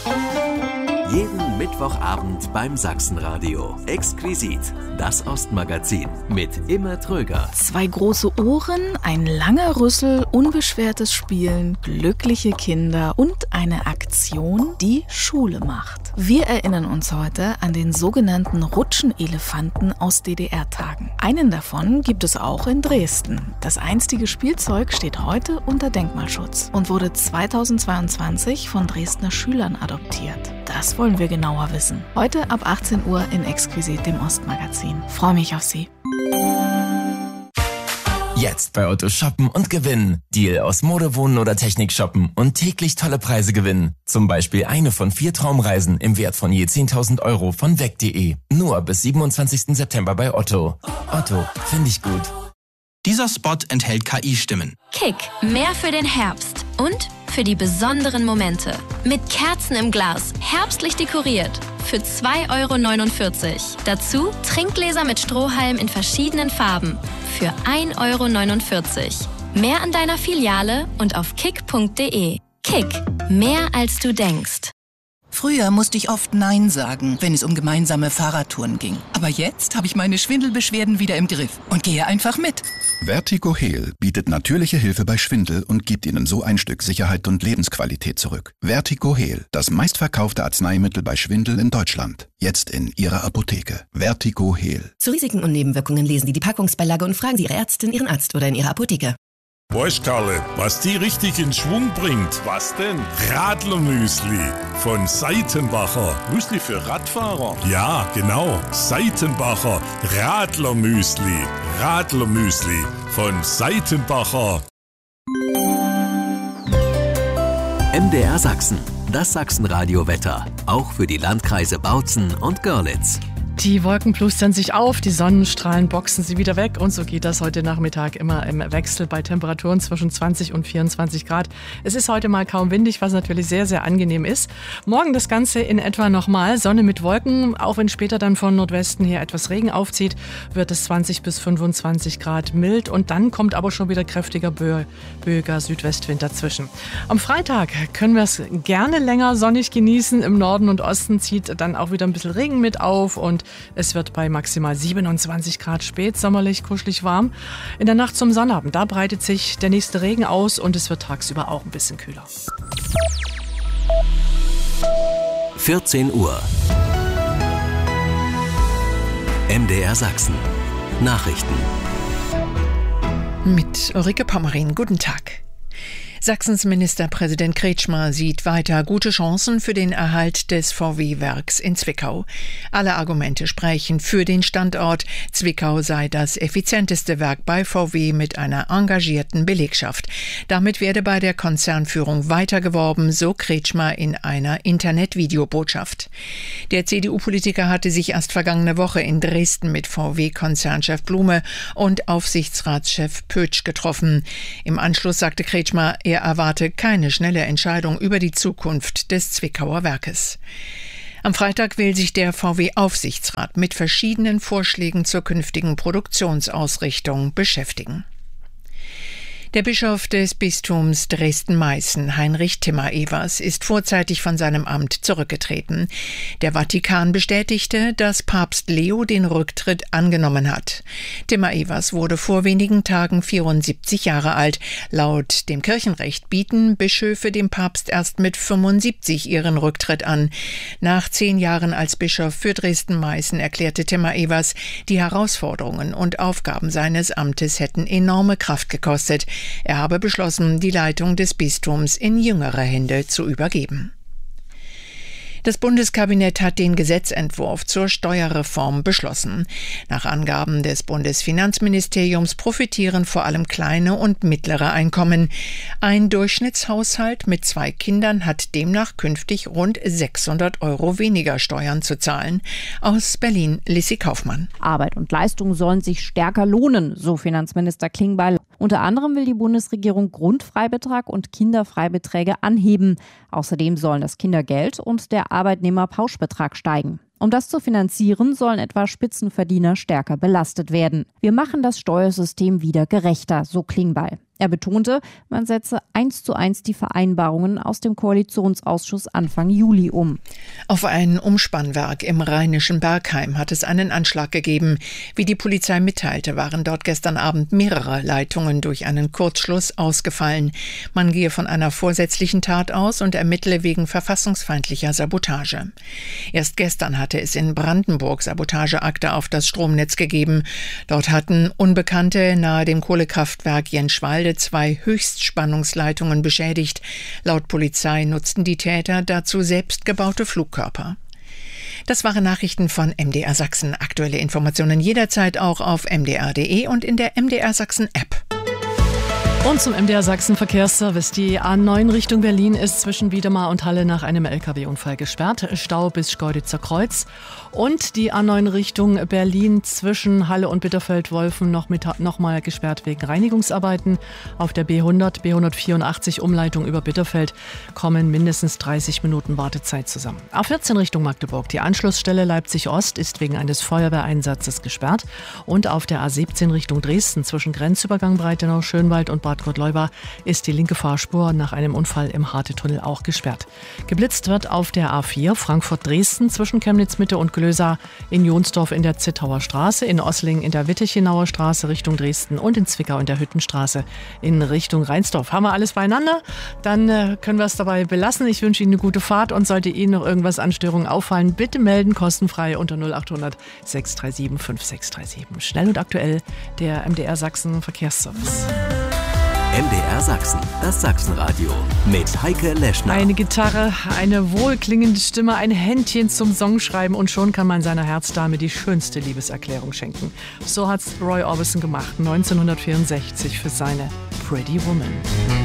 Jeden Mittwochabend beim Sachsenradio. Exquisit, das Ostmagazin mit Imme Tröger. 2 große Ohren, ein langer Rüssel, unbeschwertes Spielen, glückliche Kinder und eine Aktion, die Schule macht. Wir erinnern uns heute an den sogenannten Rutschenelefanten aus DDR-Tagen. Einen davon gibt es auch in Dresden. Das einstige Spielzeug steht heute unter Denkmalschutz und wurde 2022 von Dresdner Schülern adoptiert. Das wollen wir genauer wissen. Heute ab 18 Uhr in Exquisit, dem Ostmagazin. Freue mich auf Sie. Jetzt bei Otto shoppen und gewinnen. Deal aus Mode, Wohnen oder Technik shoppen und täglich tolle Preise gewinnen. Zum Beispiel eine von 4 Traumreisen im Wert von je 10.000 € von weg.de. Nur bis 27. September bei Otto. Otto, finde ich gut. Dieser Spot enthält KI-Stimmen. Kick, mehr für den Herbst und für die besonderen Momente. Mit Kerzen im Glas, herbstlich dekoriert. Für 2,49 €. Dazu Trinkgläser mit Strohhalm in verschiedenen Farben. Für 1,49 €. Mehr an deiner Filiale und auf kick.de. Kick, mehr als du denkst. Früher musste ich oft Nein sagen, wenn es um gemeinsame Fahrradtouren ging. Aber jetzt habe ich meine Schwindelbeschwerden wieder im Griff und gehe einfach mit. VertigoHeal bietet natürliche Hilfe bei Schwindel und gibt Ihnen so ein Stück Sicherheit und Lebensqualität zurück. VertigoHeal, das meistverkaufte Arzneimittel bei Schwindel in Deutschland. Jetzt in Ihrer Apotheke. VertigoHeal. Zu Risiken und Nebenwirkungen lesen Sie die Packungsbeilage und fragen Sie Ihre Ärztin, Ihren Arzt oder in Ihrer Apotheke. Weißt Karle, was die richtig in Schwung bringt? Was denn? Radlermüsli von Seitenbacher. Müsli für Radfahrer? Ja, genau. Seitenbacher Radlermüsli. Radlermüsli von Seitenbacher. MDR Sachsen, das Sachsenradio-Wetter. Auch für die Landkreise Bautzen und Görlitz. Die Wolken plustern sich auf, die Sonnenstrahlen boxen sie wieder weg und so geht das heute Nachmittag immer im Wechsel bei Temperaturen zwischen 20 und 24 Grad. Es ist heute mal kaum windig, was natürlich sehr, sehr angenehm ist. Morgen das Ganze in etwa nochmal, Sonne mit Wolken, auch wenn später dann von Nordwesten her etwas Regen aufzieht, wird es 20 bis 25 Grad mild und dann kommt aber schon wieder kräftiger böiger Südwestwind dazwischen. Am Freitag können wir es gerne länger sonnig genießen, im Norden und Osten zieht dann auch wieder ein bisschen Regen mit auf und es wird bei maximal 27 Grad spätsommerlich kuschelig warm. In der Nacht zum Sonnabend, da breitet sich der nächste Regen aus und es wird tagsüber auch ein bisschen kühler. 14 Uhr. MDR Sachsen. Nachrichten. Mit Ulrike Pommerin. Guten Tag. Sachsens Ministerpräsident Kretschmer sieht weiter gute Chancen für den Erhalt des VW-Werks in Zwickau. Alle Argumente sprechen für den Standort. Zwickau sei das effizienteste Werk bei VW mit einer engagierten Belegschaft. Damit werde bei der Konzernführung weiter geworben, so Kretschmer in einer Internetvideobotschaft. Der CDU-Politiker hatte sich erst vergangene Woche in Dresden mit VW-Konzernchef Blume und Aufsichtsratschef Pötsch getroffen. Im Anschluss sagte Kretschmer, er erwarte keine schnelle Entscheidung über die Zukunft des Zwickauer Werkes. Am Freitag will sich der VW-Aufsichtsrat mit verschiedenen Vorschlägen zur künftigen Produktionsausrichtung beschäftigen. Der Bischof des Bistums Dresden-Meißen, Heinrich Timmer-Evers, ist vorzeitig von seinem Amt zurückgetreten. Der Vatikan bestätigte, dass Papst Leo den Rücktritt angenommen hat. Timmer-Evers wurde vor wenigen Tagen 74 Jahre alt. Laut dem Kirchenrecht bieten Bischöfe dem Papst erst mit 75 ihren Rücktritt an. Nach 10 Jahren als Bischof für Dresden-Meißen erklärte Timmer-Evers, die Herausforderungen und Aufgaben seines Amtes hätten enorme Kraft gekostet. Er habe beschlossen, die Leitung des Bistums in jüngere Hände zu übergeben. Das Bundeskabinett hat den Gesetzentwurf zur Steuerreform beschlossen. Nach Angaben des Bundesfinanzministeriums profitieren vor allem kleine und mittlere Einkommen. Ein Durchschnittshaushalt mit 2 Kindern hat demnach künftig rund 600 € weniger Steuern zu zahlen. Aus Berlin, Lissi Kaufmann. Arbeit und Leistung sollen sich stärker lohnen, so Finanzminister Klingbeil. Unter anderem will die Bundesregierung Grundfreibetrag und Kinderfreibeträge anheben. Außerdem sollen das Kindergeld und der Arbeitnehmerpauschbetrag steigen. Um das zu finanzieren, sollen etwa Spitzenverdiener stärker belastet werden. Wir machen das Steuersystem wieder gerechter, so Klingbeil. Er betonte, man setze 1:1 die Vereinbarungen aus dem Koalitionsausschuss Anfang Juli um. Auf ein Umspannwerk im rheinischen Bergheim hat es einen Anschlag gegeben. Wie die Polizei mitteilte, waren dort gestern Abend mehrere Leitungen durch einen Kurzschluss ausgefallen. Man gehe von einer vorsätzlichen Tat aus und ermittle wegen verfassungsfeindlicher Sabotage. Erst gestern hatte es in Brandenburg Sabotageakte auf das Stromnetz gegeben. Dort hatten Unbekannte nahe dem Kohlekraftwerk Jenschwalde 2 Höchstspannungsleitungen beschädigt. Laut Polizei nutzten die Täter dazu selbstgebaute Flugkörper. Das waren Nachrichten von MDR Sachsen. Aktuelle Informationen jederzeit auch auf mdr.de und in der MDR Sachsen App. Und zum MDR Sachsen Verkehrsservice. Die A9 Richtung Berlin ist zwischen Wiedemar und Halle nach einem LKW-Unfall gesperrt. Stau bis Schkeuditzer Kreuz. Und die A9 Richtung Berlin zwischen Halle und Bitterfeld-Wolfen nochmal gesperrt wegen Reinigungsarbeiten. Auf der B100, B184 Umleitung über Bitterfeld kommen mindestens 30 Minuten Wartezeit zusammen. A14 Richtung Magdeburg. Die Anschlussstelle Leipzig-Ost ist wegen eines Feuerwehreinsatzes gesperrt. Und auf der A17 Richtung Dresden zwischen Grenzübergang Breitenau-Schönwald und Bad Gottleuba ist die linke Fahrspur nach einem Unfall im Harte-Tunnel auch gesperrt. Geblitzt wird auf der A4 Frankfurt-Dresden zwischen Chemnitz-Mitte und Glösa, in Jonsdorf in der Zittauer Straße, in Ossling in der Wittichenauer Straße Richtung Dresden und in Zwickau in der Hüttenstraße in Richtung Rheinsdorf. Haben wir alles beieinander? Dann können wir es dabei belassen. Ich wünsche Ihnen eine gute Fahrt und sollte Ihnen noch irgendwas an Störungen auffallen, bitte melden, kostenfrei unter 0800 637 5637. Schnell und aktuell der MDR Sachsen Verkehrsservice. MDR Sachsen, das Sachsenradio mit Heike Leschner. Eine Gitarre, eine wohlklingende Stimme, ein Händchen zum Songschreiben und schon kann man seiner Herzdame die schönste Liebeserklärung schenken. So hat's Roy Orbison gemacht, 1964 für seine Pretty Woman.